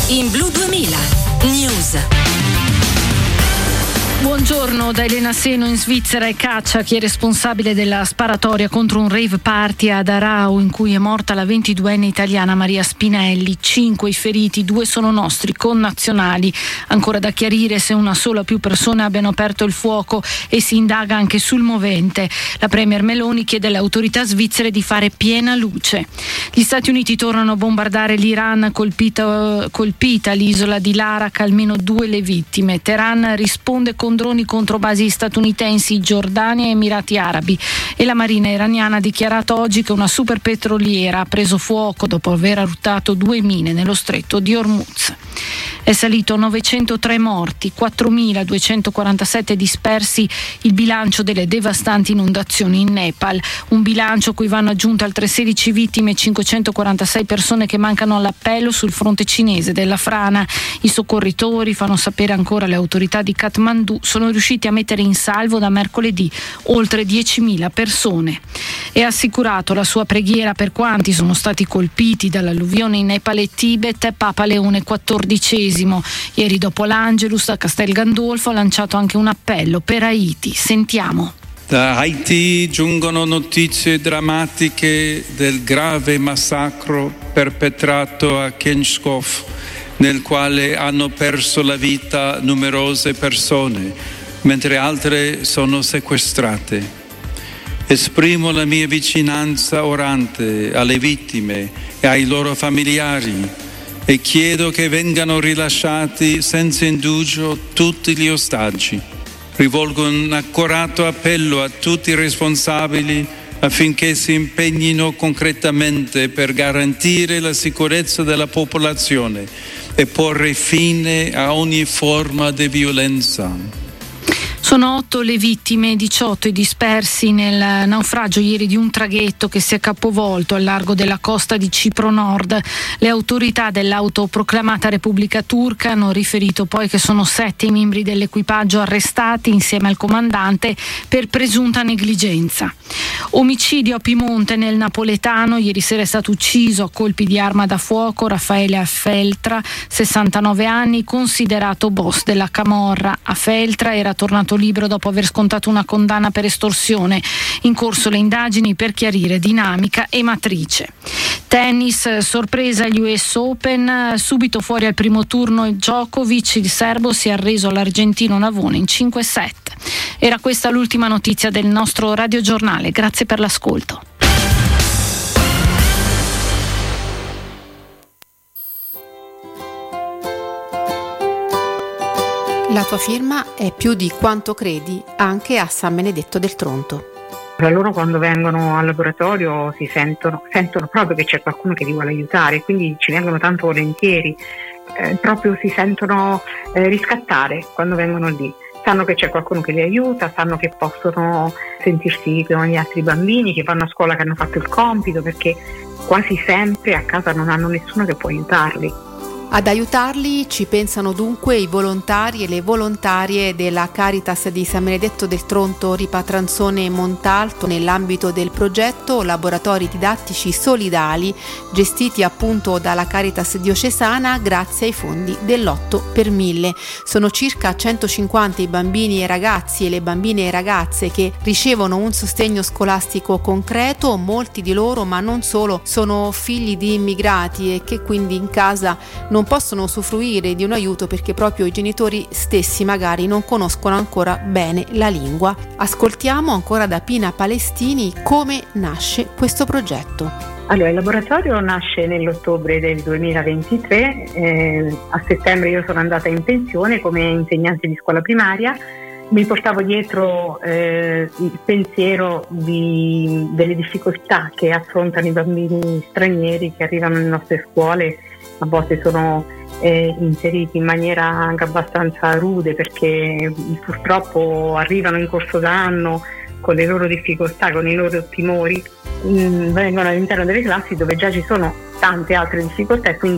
In Blu 2000 News. Buongiorno da Elena Seno. In Svizzera e caccia chi è responsabile della sparatoria contro un rave party ad Arau in cui è morta la 22enne italiana Maria Spinelli. 5 i feriti, 2 sono nostri connazionali. Ancora da chiarire se una sola o più persone abbiano aperto il fuoco e si indaga anche sul movente. La premier Meloni chiede alle autorità svizzere di fare piena luce. Gli Stati Uniti tornano a bombardare l'Iran, colpita l'isola di Larak, almeno 2 le vittime. Teheran risponde con droni contro basi statunitensi, Giordania e Emirati Arabi, e la marina iraniana ha dichiarato oggi che una superpetroliera ha preso fuoco dopo aver ruttato 2 mine nello stretto di Hormuz. È salito 903 morti, 4.247 dispersi il bilancio delle devastanti inondazioni in Nepal, un bilancio a cui vanno aggiunte altre 16 vittime e 546 persone che mancano all'appello sul fronte cinese della frana. I soccorritori, fanno sapere ancora le autorità di Kathmandu, sono riusciti a mettere in salvo da mercoledì oltre 10.000 persone. E ha assicurato la sua preghiera per quanti sono stati colpiti dall'alluvione in Nepal e Tibet Papa Leone XIV. Ieri dopo l'Angelus a Castel Gandolfo ha lanciato anche un appello per Haiti. Sentiamo. Da Haiti giungono notizie drammatiche del grave massacro perpetrato a Kenskov, nel quale hanno perso la vita numerose persone, mentre altre sono sequestrate. Esprimo la mia vicinanza orante alle vittime e ai loro familiari e chiedo che vengano rilasciati senza indugio tutti gli ostaggi. Rivolgo un accorato appello a tutti i responsabili affinché si impegnino concretamente per garantire la sicurezza della popolazione e porre fine a ogni forma di violenza. Sono 8 le vittime, 18 i dispersi nel naufragio ieri di un traghetto che si è capovolto al largo della costa di Cipro Nord. Le autorità dell'autoproclamata Repubblica Turca hanno riferito poi che sono 7 i membri dell'equipaggio arrestati insieme al comandante per presunta negligenza. Omicidio a Piemonte nel napoletano. Ieri sera è stato ucciso a colpi di arma da fuoco Raffaele Afeltra, 69 anni, considerato boss della camorra. Afeltra era tornato libero dopo aver scontato una condanna per estorsione. In corso le indagini per chiarire dinamica e matrice. Tennis, sorpresa agli US Open, subito fuori al primo turno Djokovic, il serbo si è arreso all'argentino Navone in 5-7. Era questa l'ultima notizia del nostro radiogiornale. Grazie per l'ascolto. La tua firma è più di quanto credi anche a San Benedetto del Tronto. Loro quando vengono al laboratorio sentono proprio che c'è qualcuno che li vuole aiutare, quindi ci vengono tanto volentieri, proprio si sentono riscattare quando vengono lì. Sanno che c'è qualcuno che li aiuta, sanno che possono sentirsi come gli altri bambini che vanno a scuola, che hanno fatto il compito, perché quasi sempre a casa non hanno nessuno che può aiutarli. Ad aiutarli ci pensano dunque i volontari e le volontarie della Caritas di San Benedetto del Tronto Ripatranzone e Montalto nell'ambito del progetto Laboratori Didattici Solidali, gestiti appunto dalla Caritas diocesana grazie ai fondi dell'8 per 1000. Sono circa 150 i bambini e ragazzi e le bambine e ragazze che ricevono un sostegno scolastico concreto. Molti di loro, ma non solo, sono figli di immigrati e che quindi in casa non possono usufruire di un aiuto perché proprio i genitori stessi magari non conoscono ancora bene la lingua. Ascoltiamo ancora da Pina Palestini come nasce questo progetto. Allora, il laboratorio nasce nell'ottobre del 2023, a settembre io sono andata in pensione come insegnante di scuola primaria. Mi portavo dietro il pensiero delle difficoltà che affrontano i bambini stranieri che arrivano nelle nostre scuole. A volte sono inseriti in maniera anche abbastanza rude perché purtroppo arrivano in corso d'anno con le loro difficoltà, con i loro timori, vengono all'interno delle classi dove già ci sono tante altre difficoltà e quindi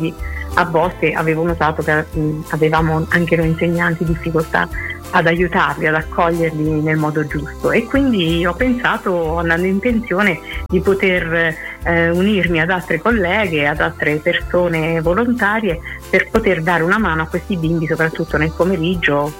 a volte avevo notato che avevamo anche noi insegnanti difficoltà ad aiutarli, ad accoglierli nel modo giusto, e quindi ho pensato, andando in pensione, di poter unirmi ad altre colleghe, ad altre persone volontarie, per poter dare una mano a questi bimbi, soprattutto nel pomeriggio,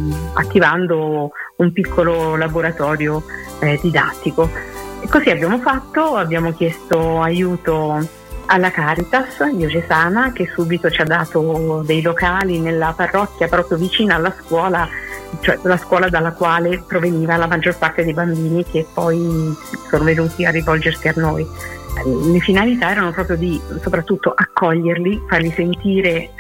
attivando un piccolo laboratorio didattico. E così abbiamo fatto, abbiamo chiesto aiuto alla Caritas diocesana, che subito ci ha dato dei locali nella parrocchia proprio vicina alla scuola, cioè la scuola dalla quale proveniva la maggior parte dei bambini che poi sono venuti a rivolgersi a noi. Le finalità erano proprio di soprattutto accoglierli, farli sentire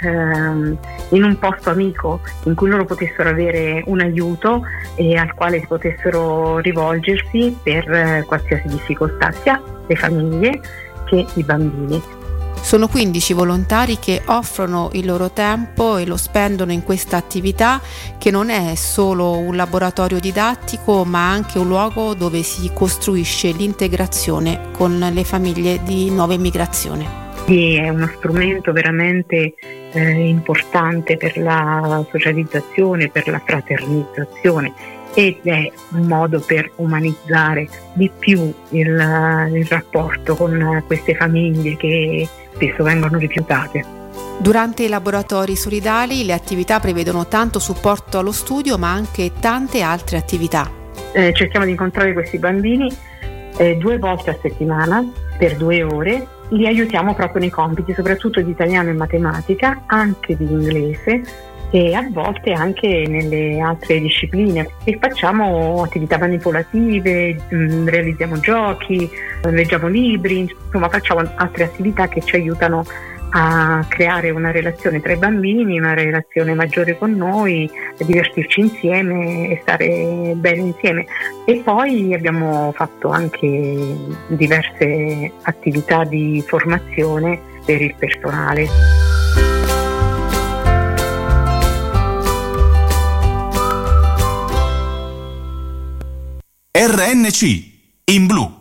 in un posto amico in cui loro potessero avere un aiuto e al quale potessero rivolgersi per qualsiasi difficoltà, sia le famiglie che i bambini. Sono 15 volontari che offrono il loro tempo e lo spendono in questa attività, che non è solo un laboratorio didattico, ma anche un luogo dove si costruisce l'integrazione con le famiglie di nuova immigrazione. Sì, è uno strumento veramente importante per la socializzazione, per la fraternizzazione, ed è un modo per umanizzare di più il rapporto con queste famiglie che spesso vengono rifiutate. Durante i laboratori solidali le attività prevedono tanto supporto allo studio, ma anche tante altre attività. Cerchiamo di incontrare questi bambini 2 volte a settimana per 2 ore. Li aiutiamo proprio nei compiti, soprattutto di italiano e matematica, anche di inglese, e a volte anche nelle altre discipline, e facciamo attività manipolative, realizziamo giochi, leggiamo libri, insomma facciamo altre attività che ci aiutano a creare una relazione tra i bambini, una relazione maggiore con noi, a divertirci insieme e stare bene insieme. E poi abbiamo fatto anche diverse attività di formazione per il personale. RNC in blu.